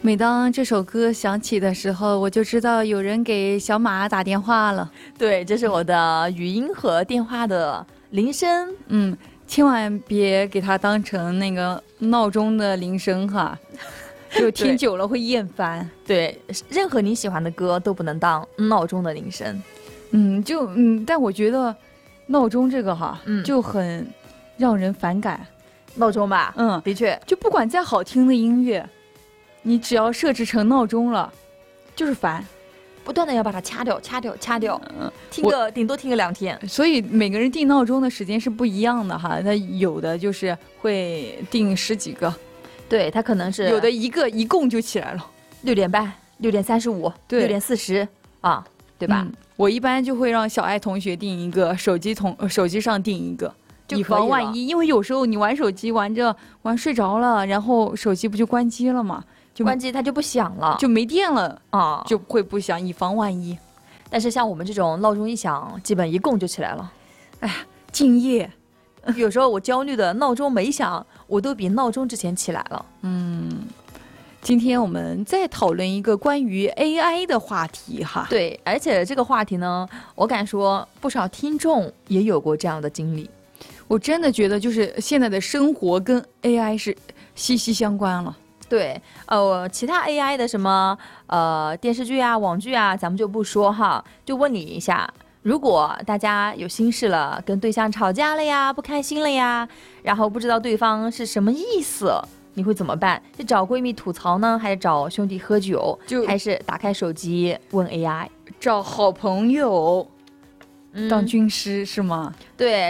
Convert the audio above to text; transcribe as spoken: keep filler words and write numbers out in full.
每当这首歌响起的时候，我就知道有人给小马打电话了。 对，这是我的语音和电话的铃声。 嗯，千万别给它当成那个闹钟的铃声哈，就听久了会厌烦。 对，任何你喜欢的歌都不能当闹钟的铃声。 嗯，就嗯，但我觉得闹钟这个哈， 嗯， 就很让人反感。 闹钟吧， 嗯， 的确， 就不管再好听的音乐，你只要设置成闹钟了，就是烦， 不断的要把它掐掉、掐掉、掐掉，嗯，听个顶多听个两天。 所以每个人定闹钟的时间是不一样的哈，它有的就是会定十几个， 对，它可能是有的一个一共就起来了， 六点半、六点三十五、六点四十啊，对吧？ 嗯，我一般就会让小爱同学定一个，手机同手机上定一个。以防万一，因为有时候你玩手机玩着玩睡着了，然后手机不就关机了吗？就关机它就不响了， 就没电了啊， 就会不响，以防万一。 但是像我们这种闹钟一响，基本一共就起来了。 哎呀，敬业。 有时候我焦虑的闹钟没响，我都比闹钟之前起来了。 嗯，今天我们再讨论一个关于 A I 的话题哈。 对，而且这个话题呢，我敢说不少听众也有过这样的经历。 我真的觉得就是现在的生活跟 A I 是息息相关了。 对，呃，其他 A I 的什么呃电视剧啊、网剧啊，咱们就不说哈。就问你一下，如果大家有心事了，跟对象吵架了呀，不开心了呀，然后不知道对方是什么意思，你会怎么办？是找闺蜜吐槽呢，还是找兄弟喝酒，就还是打开手机问 A I？ 找好朋友当军师、嗯、是吗？ 对。